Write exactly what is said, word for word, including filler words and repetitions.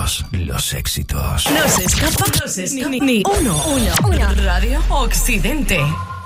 éxitos, los éxitos. No se escapa, no se escapa ni, ni uno, uno, uno. Radio Occidente.